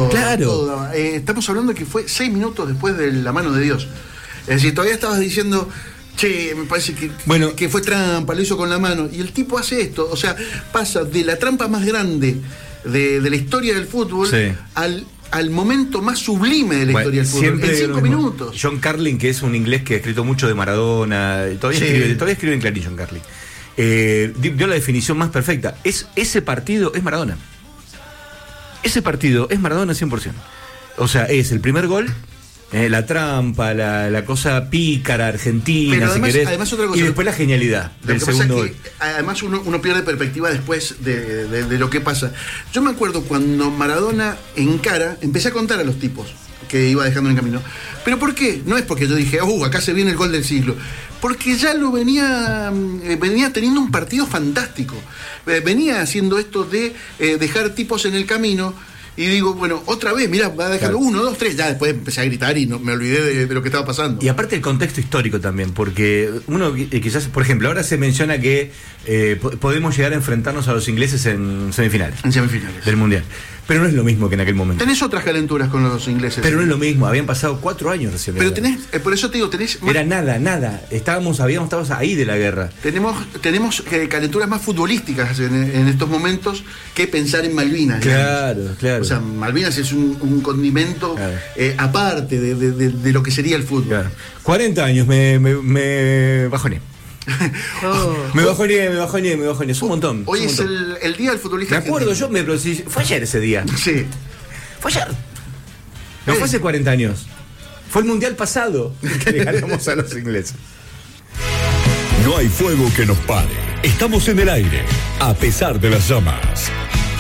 todo. Claro. Todo. Estamos hablando que fue 6 minutos después de la mano de Dios. Es decir, todavía estabas diciendo, che, me parece que fue trampa, lo hizo con la mano. Y el tipo hace esto, o sea, pasa de la trampa más grande de la historia del fútbol al momento más sublime de la historia del fútbol, en 5 minutos. John Carlin, que es un inglés que ha escrito mucho de Maradona, todavía escribe en Clarín John Carlin, dio la definición más perfecta. Ese partido es Maradona. Ese partido es Maradona 100%. O sea, es el primer gol, la trampa, la cosa pícara argentina, pero además, si querés, además otra cosa, y después la genialidad del segundo gol. Además uno pierde perspectiva después de lo que pasa. Yo me acuerdo cuando Maradona encara, empecé a contar a los tipos que iba dejando en el camino. ¿Pero por qué? No es porque yo dije, acá se viene el gol del siglo. Porque ya lo venía teniendo un partido fantástico. Venía haciendo esto de dejar tipos en el camino. Y digo, bueno, otra vez, mirá, va a dejarlo 1, 2, 3. Ya después empecé a gritar y no me olvidé de lo que estaba pasando. Y aparte el contexto histórico también, porque uno quizás, por ejemplo, ahora se menciona que podemos llegar a enfrentarnos a los ingleses en semifinales. En semifinales. Del Mundial. Pero no es lo mismo que en aquel momento. Tenés otras calenturas con los ingleses. Pero no es lo mismo, habían pasado 4 años recién. Pero tenés, por eso te digo, tenés... Era nada. Habíamos estado ahí de la guerra. Tenemos calenturas más futbolísticas en estos momentos que pensar en Malvinas. Claro. O sea, Malvinas es un condimento aparte de lo que sería el fútbol. Claro. 40 años me bajoné. Me bajoné, es un montón. Hoy es el día del futbolista. Me acuerdo fue ayer ese día. Sí. Fue ayer. No fue hace 40 años. Fue el mundial pasado que le ganamos a los ingleses. No hay fuego que nos pare. Estamos en el aire, a pesar de las llamas.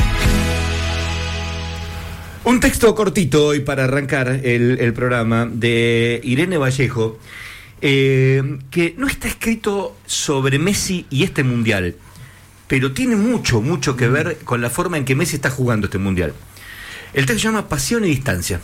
Un texto cortito hoy para arrancar el programa de Irene Vallejo. Que no está escrito sobre Messi y este mundial, pero tiene mucho que ver con la forma en que Messi está jugando este mundial. El texto se llama Pasión y Distancia.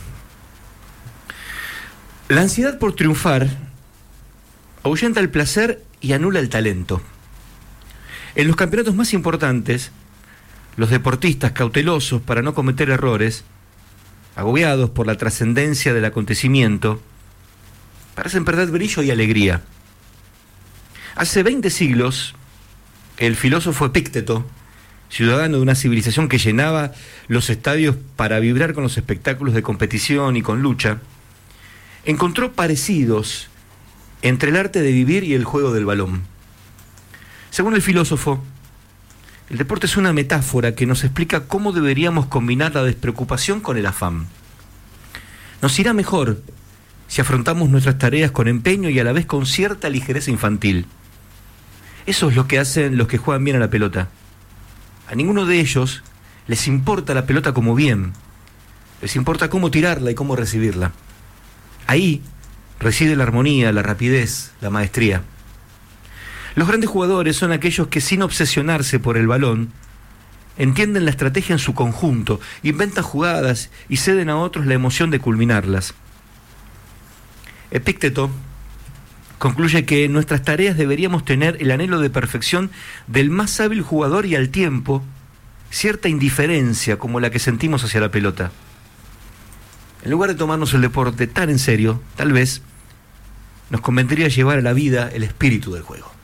La ansiedad por triunfar ahuyenta el placer y anula el talento. En los campeonatos más importantes, los deportistas cautelosos para no cometer errores, agobiados por la trascendencia del acontecimiento, parecen perder brillo y alegría. Hace 20 siglos, el filósofo Epícteto, ciudadano de una civilización que llenaba los estadios para vibrar con los espectáculos de competición y con lucha, encontró parecidos entre el arte de vivir y el juego del balón. Según el filósofo, el deporte es una metáfora que nos explica cómo deberíamos combinar la despreocupación con el afán. Nos irá mejor si afrontamos nuestras tareas con empeño y a la vez con cierta ligereza infantil. Eso es lo que hacen los que juegan bien a la pelota. A ninguno de ellos les importa la pelota como bien. Les importa cómo tirarla y cómo recibirla. Ahí reside la armonía, la rapidez, la maestría. Los grandes jugadores son aquellos que, sin obsesionarse por el balón, entienden la estrategia en su conjunto, inventan jugadas y ceden a otros la emoción de culminarlas. Epícteto concluye que en nuestras tareas deberíamos tener el anhelo de perfección del más hábil jugador y al tiempo cierta indiferencia como la que sentimos hacia la pelota. En lugar de tomarnos el deporte tan en serio, tal vez nos convendría llevar a la vida el espíritu del juego.